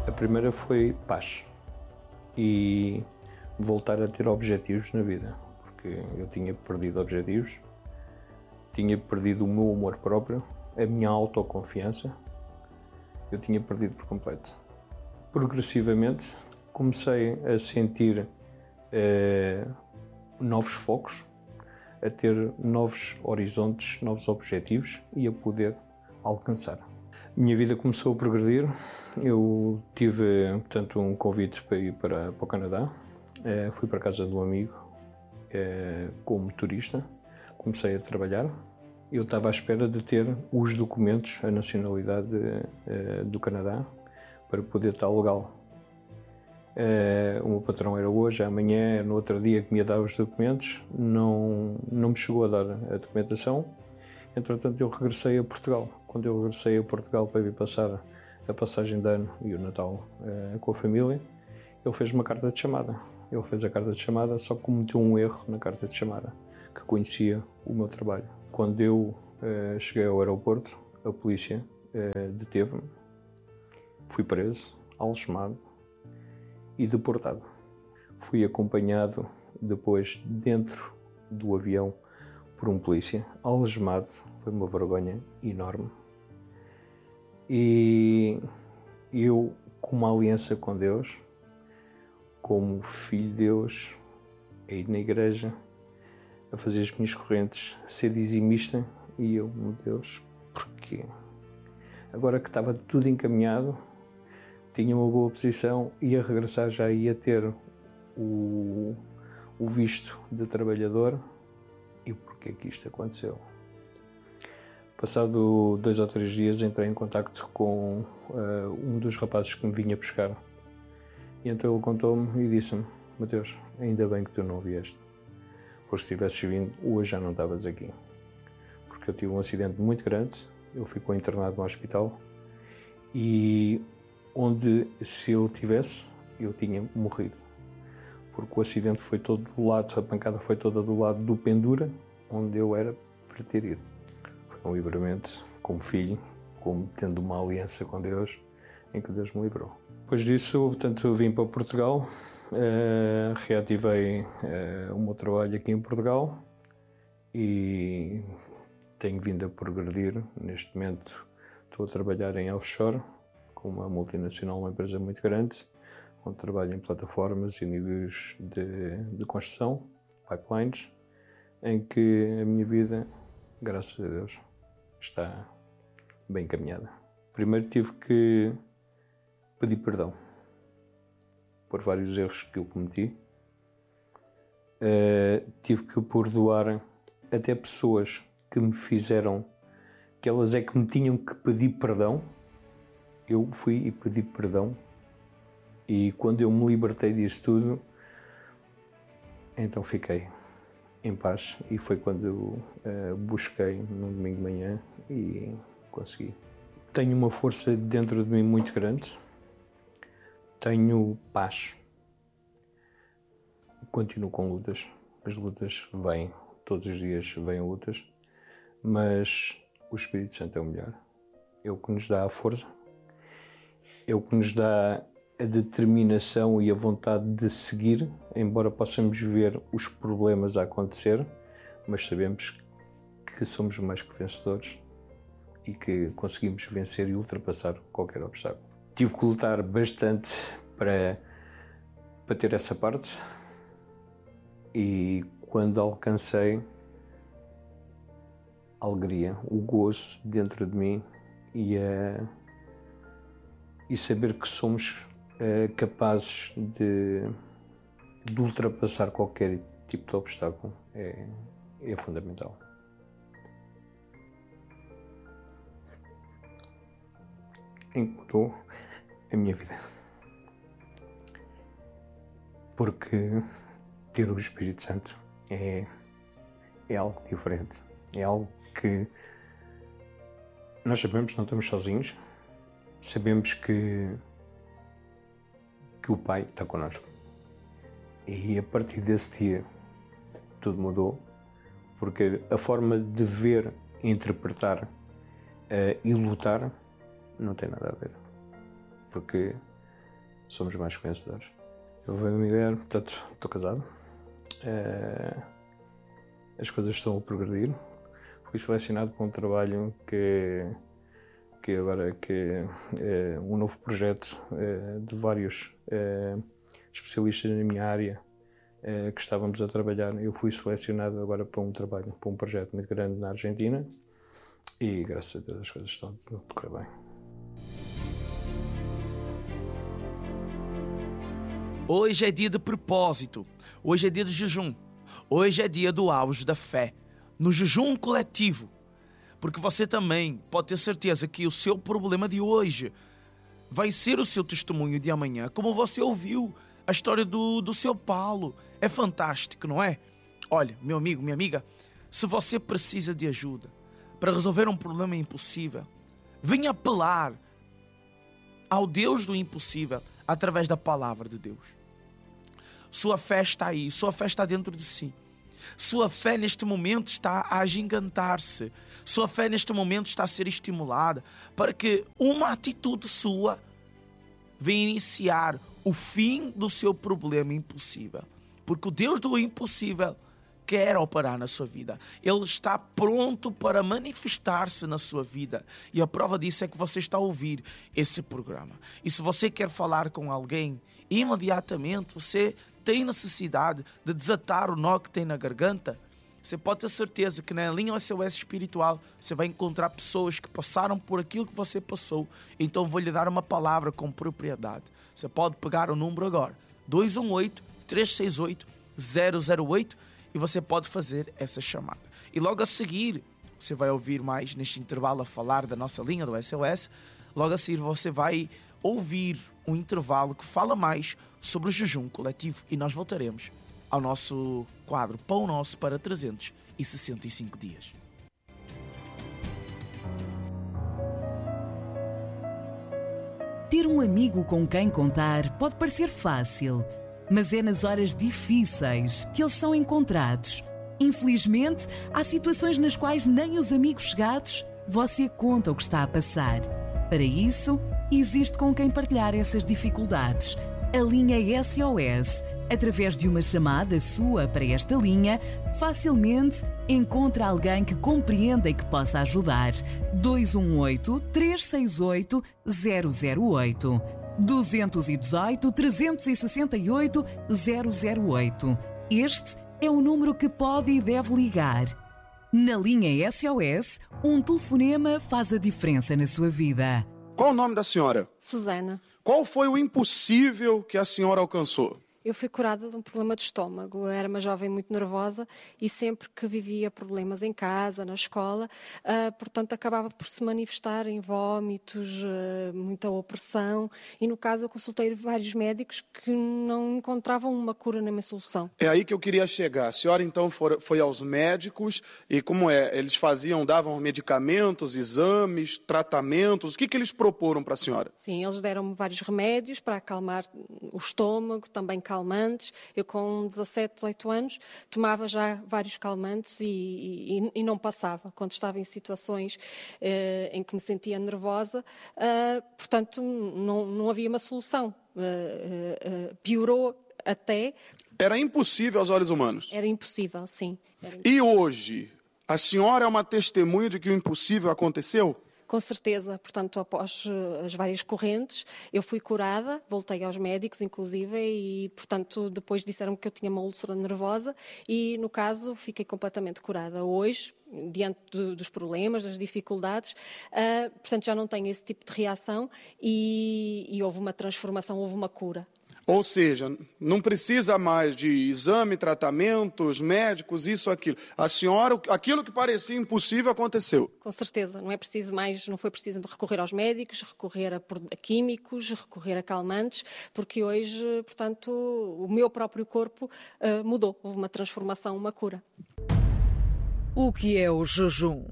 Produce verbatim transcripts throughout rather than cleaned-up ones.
A primeira foi paz e voltar a ter objetivos na vida, porque eu tinha perdido objetivos, tinha perdido o meu amor próprio, a minha autoconfiança, eu tinha perdido por completo. Progressivamente comecei a sentir eh, novos focos, a ter novos horizontes, novos objetivos e a poder alcançar. Minha vida começou a progredir, eu tive, portanto, um convite para ir para, para o Canadá, eh, fui para a casa de um amigo eh, como turista, comecei a trabalhar. Eu estava à espera de ter os documentos, a nacionalidade eh, do Canadá, para poder estar legal. Uh, o meu patrão era hoje, amanhã, no outro dia que me ia dar os documentos, não, não me chegou a dar a documentação. Entretanto, eu regressei a Portugal. Quando eu regressei a Portugal para vir passar a passagem de ano e o Natal uh, com a família, ele fez uma carta de chamada. Ele fez a carta de chamada, só que cometeu um erro na carta de chamada, que conhecia o meu trabalho. Quando eu uh, cheguei ao aeroporto, a polícia uh, deteve-me, fui preso, algemado e deportado. Fui acompanhado depois dentro do avião por um polícia, algemado, foi uma vergonha enorme. E eu, com uma aliança com Deus, como filho de Deus, a ir na igreja, a fazer as minhas correntes, a ser dizimista, e eu, meu Deus, porquê? Agora que estava tudo encaminhado, tinha uma boa posição, ia regressar, já ia ter o, o visto de trabalhador, e porquê que isto aconteceu? Passado dois ou três dias entrei em contacto com uh, um dos rapazes que me vinha buscar, e então ele contou-me e disse-me: Mateus, ainda bem que tu não vieste, porque se tivesses vindo, hoje já não estavas aqui, porque eu tive um acidente muito grande, eu fico internado no hospital, e onde, se eu tivesse, eu tinha morrido, porque o acidente foi todo do lado, a pancada foi toda do lado do Pendura, onde eu era para ter ido. Foi um livramento, como filho, como tendo uma aliança com Deus, em que Deus me livrou. Depois disso, portanto, eu vim para Portugal, uh, reativei uh, o meu trabalho aqui em Portugal e tenho vindo a progredir. Neste momento estou a trabalhar em offshore, com uma multinacional, uma empresa muito grande, onde trabalho em plataformas e níveis de, de construção, pipelines, em que a minha vida, graças a Deus, está bem encaminhada. Primeiro tive que pedir perdão por vários erros que eu cometi. Uh, tive que perdoar até pessoas que me fizeram, que elas é que me tinham que pedir perdão. Eu fui e pedi perdão, e quando eu me libertei disso tudo, então fiquei em paz, e foi quando eu uh, busquei no domingo de manhã e consegui. Tenho uma força dentro de mim muito grande, tenho paz, continuo com lutas, as lutas vêm, todos os dias vêm lutas, mas o Espírito Santo é o melhor, é o que nos dá a força, é o que nos dá a determinação e a vontade de seguir, embora possamos ver os problemas a acontecer, mas sabemos que somos mais que vencedores e que conseguimos vencer e ultrapassar qualquer obstáculo. Tive que lutar bastante para, para ter essa parte, e quando alcancei, a alegria, o gozo dentro de mim e a e saber que somos uh, capazes de, de ultrapassar qualquer tipo de obstáculo é, é fundamental. Mudou a minha vida, porque ter o Espírito Santo é, é algo diferente, é algo que nós sabemos que não estamos sozinhos. Sabemos que, que o Pai está connosco, e a partir desse dia tudo mudou, porque a forma de ver, interpretar uh, e lutar não tem nada a ver, porque somos mais vencedores. Eu vou a minha mulher, portanto, estou casado. Uh, as coisas estão a progredir. Fui selecionado para um trabalho que, que agora que é um novo projeto é, de vários é, especialistas na minha área é, que estávamos a trabalhar. Eu fui selecionado agora para um trabalho, para um projeto muito grande na Argentina e graças a Deus as coisas estão a decorrer bem. Hoje é dia de propósito, hoje é dia de jejum, hoje é dia do auge da fé, no jejum coletivo, porque você também pode ter certeza que o seu problema de hoje vai ser o seu testemunho de amanhã, como você ouviu a história do, do seu Paulo, é fantástico, não é? Olha, meu amigo, minha amiga, se você precisa de ajuda para resolver um problema impossível, venha apelar ao Deus do impossível através da palavra de Deus. Sua fé está aí, sua fé está dentro de si. Sua fé neste momento está a agigantar-se. Sua fé neste momento está a ser estimulada para que uma atitude sua venha iniciar o fim do seu problema impossível. Porque o Deus do impossível quer operar na sua vida. Ele está pronto para manifestar-se na sua vida. E a prova disso é que você está a ouvir esse programa. E se você quer falar com alguém, imediatamente você tem necessidade de desatar o nó que tem na garganta, você pode ter certeza que na linha S O S espiritual você vai encontrar pessoas que passaram por aquilo que você passou. Então vou lhe dar uma palavra com propriedade. Você pode pegar o número agora, dois um oito, três seis oito, zero zero oito, e você pode fazer essa chamada. E logo a seguir, você vai ouvir mais neste intervalo a falar da nossa linha do S O S. Logo a seguir você vai ouvir um intervalo que fala mais sobre o jejum coletivo e nós voltaremos ao nosso quadro Pão Nosso para trezentos e sessenta e cinco dias. Ter um amigo com quem contar pode parecer fácil, mas é nas horas difíceis que eles são encontrados. Infelizmente, há situações nas quais nem os amigos chegados você conta o que está a passar. Para isso, existe com quem partilhar essas dificuldades. A linha S O S, através de uma chamada sua para esta linha, facilmente encontra alguém que compreenda e que possa ajudar. dois um oito, três seis oito, zero zero oito. dois um oito, três seis oito, zero zero oito. Este é o número que pode e deve ligar. Na linha S O S, um telefonema faz a diferença na sua vida. Qual o nome da senhora? Susana. Qual foi o impossível que a senhora alcançou? Eu fui curada de um problema de estômago. Eu era uma jovem muito nervosa e sempre que vivia problemas em casa, na escola, uh, portanto, acabava por se manifestar em vómitos, uh, muita opressão. E, no caso, eu consultei vários médicos que não encontravam uma cura nem uma solução. É aí que eu queria chegar. A senhora, então, for, foi aos médicos e como é? Eles faziam, davam medicamentos, exames, tratamentos. O que, que eles proporam para a senhora? Sim, eles deram-me vários remédios para acalmar o estômago, também calmantes. Eu com dezassete, dezoito anos tomava já vários calmantes e, e, e não passava quando estava em situações uh, em que me sentia nervosa. Uh, portanto, não, não havia uma solução. Uh, uh, uh, piorou até. Era impossível aos olhos humanos? Era impossível, sim. Era impossível. E hoje, a senhora é uma testemunha de que o impossível aconteceu? Com certeza, portanto, após as várias correntes, eu fui curada, voltei aos médicos, inclusive, e, portanto, depois disseram que eu tinha uma úlcera nervosa e, no caso, fiquei completamente curada. Hoje, diante do, dos problemas, das dificuldades, uh, portanto, já não tenho esse tipo de reação e, e houve uma transformação, houve uma cura. Ou seja, não precisa mais de exame, tratamentos, médicos, isso, aquilo. A senhora, aquilo que parecia impossível aconteceu. Com certeza, não é preciso mais, não foi preciso recorrer aos médicos, recorrer a, a químicos, recorrer a calmantes, porque hoje, portanto, o meu próprio corpo uh, mudou. Houve uma transformação, uma cura. O que é o jejum?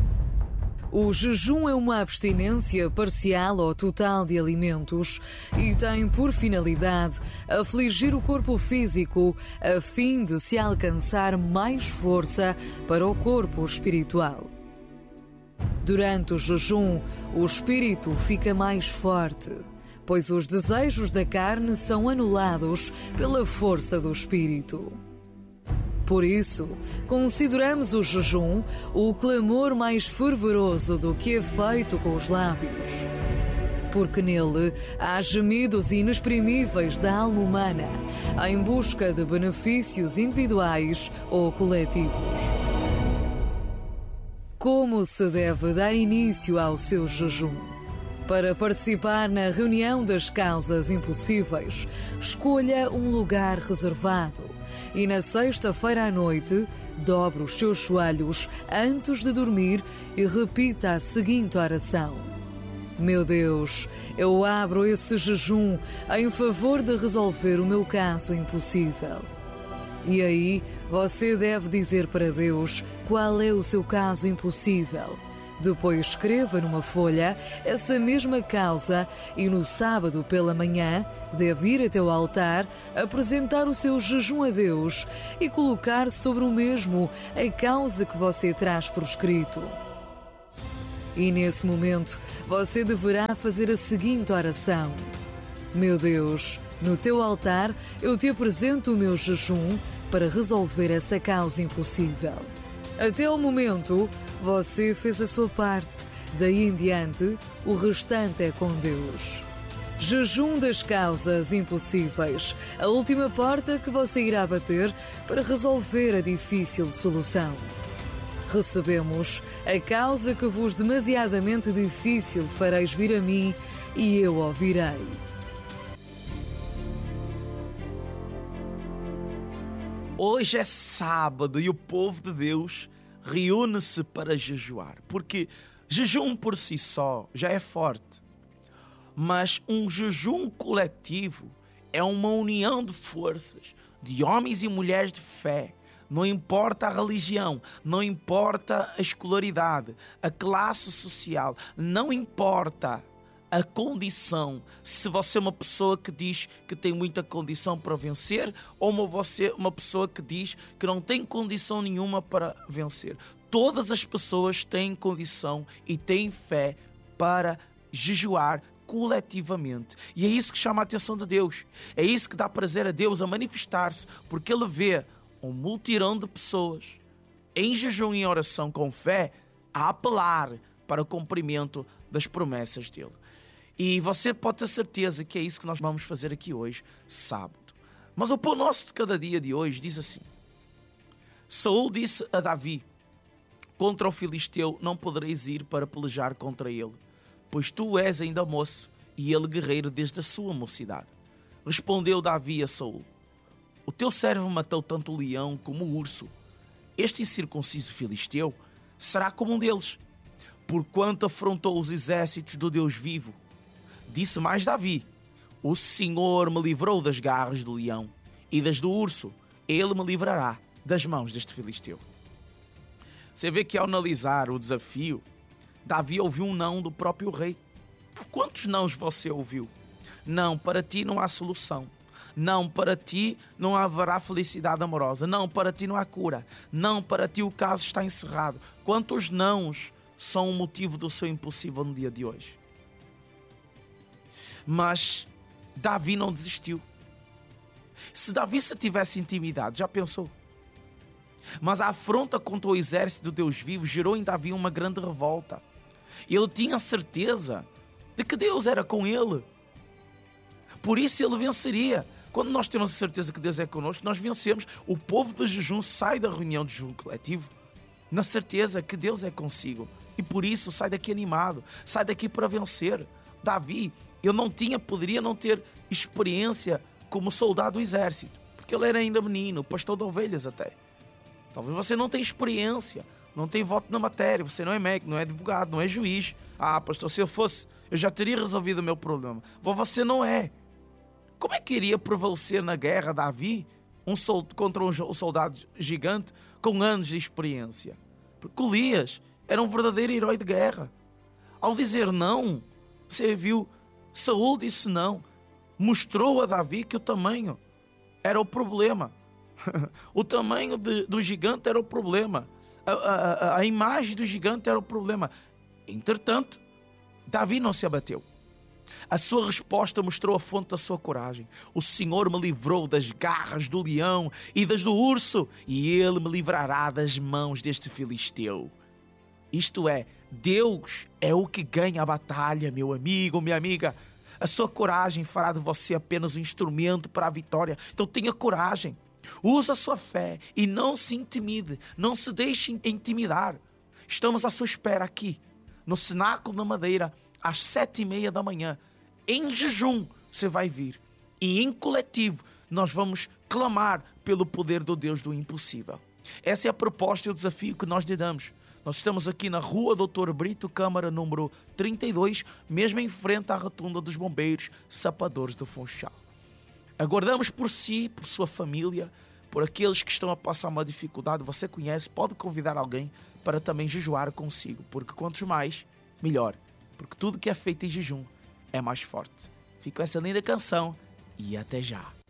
O jejum é uma abstinência parcial ou total de alimentos e tem por finalidade afligir o corpo físico a fim de se alcançar mais força para o corpo espiritual. Durante o jejum, o espírito fica mais forte. pois os desejos da carne são anulados pela força do Espírito. Por isso, consideramos o jejum o clamor mais fervoroso do que é feito com os lábios. Porque nele há gemidos inexprimíveis da alma humana, em busca de benefícios individuais ou coletivos. Como se deve dar início ao seu jejum? Para participar na reunião das causas impossíveis, escolha um lugar reservado e na sexta-feira à noite, dobre os seus joelhos antes de dormir e repita a seguinte oração: Meu Deus, eu abro esse jejum em favor de resolver o meu caso impossível. E aí, você deve dizer para Deus qual é o seu caso impossível. Depois escreva numa folha essa mesma causa e no sábado pela manhã deve ir até o altar, apresentar o seu jejum a Deus e colocar sobre o mesmo a causa que você traz por escrito. E nesse momento você deverá fazer a seguinte oração: Meu Deus, no teu altar eu te apresento o meu jejum para resolver essa causa impossível. Até o momento, você fez a sua parte. Daí em diante, o restante é com Deus. Jejum das causas impossíveis. A última porta que você irá bater para resolver a difícil solução. Recebemos a causa que vos demasiadamente difícil fareis vir a mim e eu ouvirei. Hoje é sábado e o povo de Deus reúne-se para jejuar, porque jejum por si só já é forte, mas um jejum coletivo é uma união de forças, de homens e mulheres de fé. Não importa a religião, não importa a escolaridade, a classe social, não importa a condição, se você é uma pessoa que diz que tem muita condição para vencer ou uma, você, uma pessoa que diz que não tem condição nenhuma para vencer. Todas as pessoas têm condição e têm fé para jejuar coletivamente. E é isso que chama a atenção de Deus. É isso que dá prazer a Deus a manifestar-se, porque Ele vê um multidão de pessoas em jejum e em oração com fé a apelar para o cumprimento das promessas dele. E você pode ter certeza que é isso que nós vamos fazer aqui hoje, sábado. Mas o pão nosso de cada dia de hoje diz assim: Saul disse a Davi: contra o filisteu não podereis ir para pelejar contra ele, pois tu és ainda moço e ele guerreiro desde a sua mocidade. Respondeu Davi a Saul: o teu servo matou tanto o leão como o urso. Este incircunciso filisteu será como um deles, porquanto afrontou os exércitos do Deus vivo. Disse mais Davi: o Senhor me livrou das garras do leão e das do urso. Ele me livrará das mãos deste filisteu. Você vê que ao analisar o desafio, Davi ouviu um não do próprio rei. Quantos nãos você ouviu? Não, para ti não há solução. Não, para ti não haverá felicidade amorosa. Não, para ti não há cura. Não, para ti o caso está encerrado. Quantos nãos são o motivo do seu impossível no dia de hoje? Mas Davi não desistiu. Se Davi se tivesse intimidade, já pensou? Mas a afronta contra o exército do Deus vivo gerou em Davi uma grande revolta. Ele tinha certeza de que Deus era com ele. Por isso ele venceria. Quando nós temos a certeza que Deus é connosco, nós vencemos. O povo de jejum sai da reunião de jejum coletivo na certeza que Deus é consigo. E por isso sai daqui animado, sai daqui para vencer. Davi, ele não tinha, poderia não ter experiência como soldado do exército, porque ele era ainda menino, pastor de ovelhas até. Talvez você não tenha experiência, não tem voto na matéria, você não é médico, não é advogado, não é juiz. Ah, pastor, se eu fosse, eu já teria resolvido o meu problema. Você não é. Como é que iria prevalecer na guerra Davi um sold... contra um soldado gigante com anos de experiência? Porque Golias era um verdadeiro herói de guerra. Ao dizer não, você viu, Saul disse não. Mostrou a Davi que o tamanho era o problema. O tamanho de, do gigante era o problema. A, a, a imagem do gigante era o problema. Entretanto, Davi não se abateu. A sua resposta mostrou a fonte da sua coragem. O Senhor me livrou das garras do leão e das do urso, e Ele me livrará das mãos deste filisteu. Isto é, Deus é o que ganha a batalha, meu amigo, minha amiga. A sua coragem fará de você apenas um instrumento para a vitória. Então tenha coragem. Use a sua fé e não se intimide. Não se deixe intimidar. Estamos à sua espera aqui, no Cenáculo da Madeira, às sete e meia da manhã. Em jejum você vai vir. E em coletivo nós vamos clamar pelo poder do Deus do impossível. Essa é a proposta e o desafio que nós lhe damos. Nós estamos aqui na Rua doutor Brito Câmara, número trinta e dois, mesmo em frente à Rotunda dos Bombeiros, Sapadores do Funchal. Aguardamos por si, por sua família, por aqueles que estão a passar uma dificuldade. Você conhece, pode convidar alguém para também jejuar consigo, porque quantos mais, melhor. Porque tudo que é feito em jejum é mais forte. Fica com essa linda canção e até já.